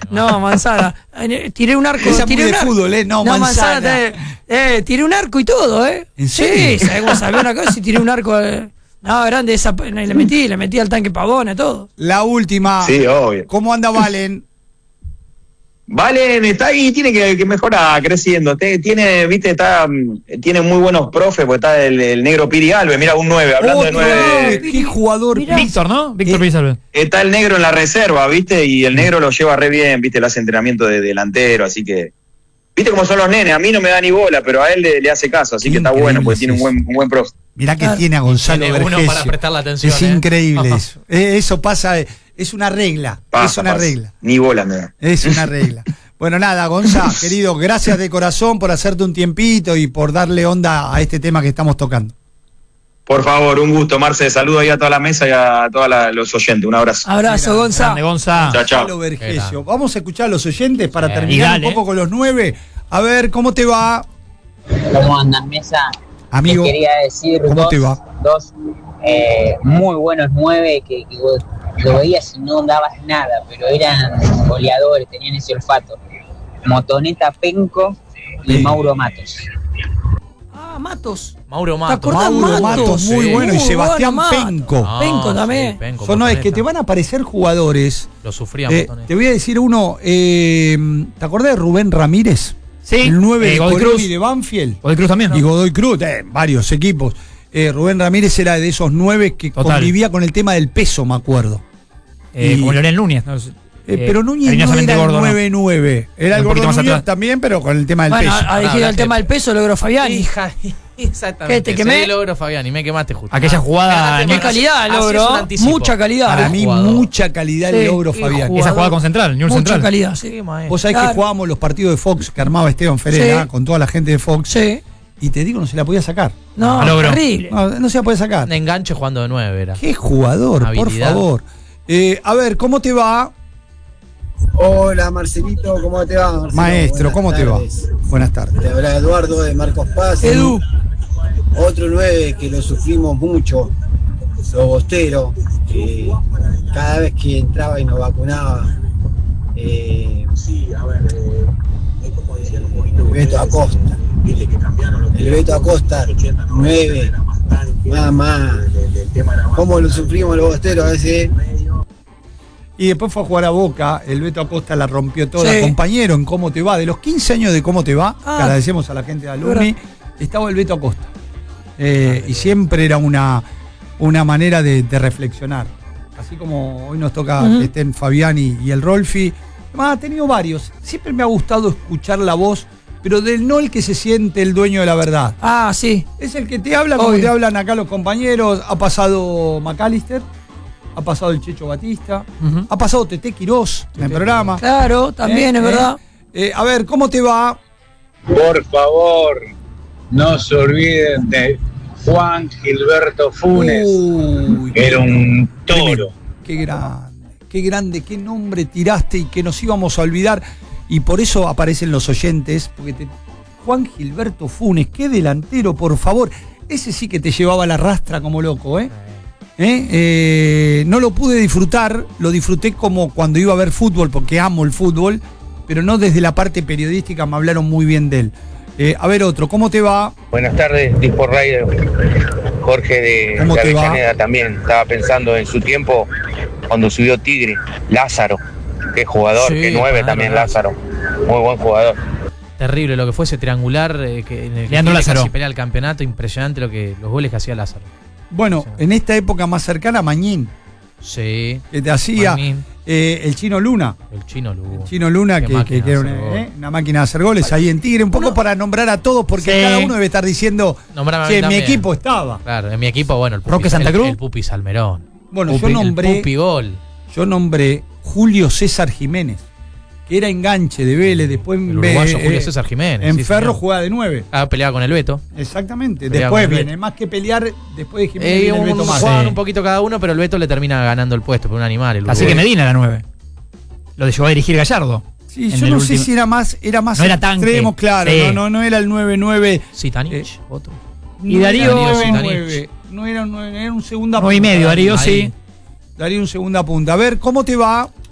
No, Manzana. Tiré un arco. Esa es muy tiré de fútbol, no, Manzana. Tiré un arco y todo, ¿En serio? Sí, sabemos, sabía una cosa y tiré un arco. No, grande, le metí al tanque Pavona, todo. La última. Sí, obvio. ¿Cómo anda Valen? Valen está ahí, tiene que mejorar, creciendo. Tiene muy buenos profes, porque está el negro Piri Alves, mira, un 9, hablando de 9. ¿Qué jugador? Mirá. Víctor, ¿no? Víctor Piri Alves. Está el negro en la reserva, ¿viste? Y el negro lo lleva re bien, ¿viste? Le hace entrenamiento de delantero, así que... ¿Viste cómo son los nenes? A mí no me da ni bola, pero a él le hace caso, así que está bueno, porque tiene un buen profe. Mirá que tiene a Gonzalo Tiene uno Vergesio. para prestarle atención. Es increíble eso. Eso pasa, es una regla. Es una regla. Ni bola me da. Es una regla. Bueno, nada, Gonza, querido, gracias de corazón por hacerte un tiempito y por darle onda a este tema que estamos tocando. Por favor, un gusto, Marce. Saludo ahí a toda la mesa y a todos los oyentes. Un abrazo. Abrazo, Gonza. Grande, Gonza. Chao, chao. Gonzalo Vergesio. Vamos a escuchar a los oyentes para terminar dale. un poco con los 9. A ver, ¿cómo te va, ¿Cómo andan, mesa? amigo? Les quería decir ¿Cómo te va? dos muy buenos 9 que vos lo veías y no dabas nada, pero eran goleadores, tenían ese olfato. Motoneta Penco y Sí. Mauro Matos. Matos. Mauro ¿Te Matos. acordás? Mauro Matos, muy sí. bueno. Y Muy Sebastián bueno, Matos. Penco. Penco también. Sí, Penco, Son, no, es que Motoneta. te van a aparecer jugadores. Lo sufríamos. Te voy a decir uno. ¿Te acordás de Rubén Ramírez? Sí. El 9 de Godoy Colón Cruz. y de Banfield. Godoy Cruz también. Y Godoy Cruz, varios equipos. Rubén Ramírez era de esos 9 que Total. convivía con el tema del peso, me acuerdo. y- Como Leonel Núñez. ¿no? Pero Núñez no cariñosamente era el gordo, ¿no? 9-9. Era el Un poquito gordo más Núñez atrás. también, pero con el tema del Bueno, peso. ha elegido el tema del peso, logró Fabián. Hija, exactamente. ¿Qué, te quemé? Sí, logro, Fabián, y me quemaste justo. Aquella jugada. Ganaste Qué con- calidad, así es logró. un anticipo. Mucha calidad. Para mí, jugador. mucha calidad el Sí, logro, qué Fabián. jugador. Esa jugada con Central, Newell's Mucha Central. calidad, Sí, sí. maestro. Vos sabés Claro. que jugábamos los partidos de Fox que armaba Esteban Ferreira Sí. con toda la gente de Fox. Sí. Y te digo, no se la podía sacar. No, Logró. terrible. No se la podía sacar. Un enganche jugando de 9 era. Qué jugador, por Habilidad. favor. A ver, ¿cómo te va? Hola Marcelito, ¿cómo te va? Marcelo? Maestro, ¿cómo te va? Tardes. Buenas tardes. Te habla Eduardo de Marcos Paz. Edu. Otro 9 que lo sufrimos mucho, los bosteros, que cada vez que entraba y nos vacunaba, el Beto Acosta. El Beto Acosta, 9, mamá. ¿Cómo lo sufrimos los bosteros a veces? Y después fue a jugar a Boca, el Beto Acosta la rompió toda. Sí. Compañero en Cómo Te Va, de los 15 años de Cómo Te Va, Ah. que agradecemos a la gente de Alumni, estaba el Beto Acosta. Y siempre era una manera de reflexionar. Así como hoy nos toca que estén Fabián y el Rolfi. Además, ha tenido varios. Siempre me ha gustado escuchar la voz, pero no el que se siente el dueño de la verdad. Ah, sí. Es el que te habla como Obvio. te hablan acá los compañeros. Ha pasado McAllister, ha pasado el Checho Batista, ha pasado Tete Quirós en el programa. Claro, también es verdad. A ver, ¿cómo te va? Por favor, no se olviden de Juan Gilberto Funes. Uy, Era un toro. qué grande, qué nombre tiraste y que nos íbamos a olvidar. Y por eso aparecen los oyentes, porque Juan Gilberto Funes, qué delantero, por favor. Ese sí que te llevaba la rastra como loco, ¿eh? No lo pude disfrutar, lo disfruté como cuando iba a ver fútbol, porque amo el fútbol, pero no desde la parte periodística, me hablaron muy bien de él. A ver otro, ¿cómo te va? Buenas tardes, Dispo Radio. Jorge de ¿Cómo te va? Avellaneda también. Estaba pensando en su tiempo cuando subió Tigre. Lázaro, qué jugador, Sí, qué 9 claro, también Lázaro. Muy buen jugador. Terrible lo que fue ese triangular que en el que Leandro Lázaro. casi pelea el campeonato. Impresionante los goles que hacía Lázaro. Bueno, en esta época más cercana, Mañín, Sí. que te hacía Manín, el Chino Luna. el Chino Lugo. Chino Luna, Qué que máquina era de hacer gol. una máquina de hacer goles ahí en Tigre, un poco para nombrar a todos, porque Sí. cada uno debe estar diciendo Nombrame a mí que en mi también. equipo estaba. Claro, en mi equipo, bueno, el Pupi, Roque Santa Cruz. El Pupi Salmerón. Bueno, Pupi, yo nombré el Pupi Gol. Julio César Jiménez, que era enganche de Vélez, después El uruguayo Julio César Jiménez. en sí, Ferro señor. jugaba de 9. Peleaba con el Beto. Exactamente. Peleaba Después con el viene, Beto. más que pelear, después de Jiménez viene el Beto Más. Jugaban Sí. un poquito cada uno, pero el Beto le termina ganando el puesto por un animal. El Así que uruguayo. Medina era 9. Lo llevó a dirigir Gallardo. Sí, En yo el no sé último- si era más No era tanque. extremo, claro, Sí. no era el 9-9. Zitanich, otro. No Darío era el Zitanich. 9-9, no era un 9, era un segunda 9 y medio, Darío, Ahí. sí. Darío un segunda punta. A ver, ¿cómo te va?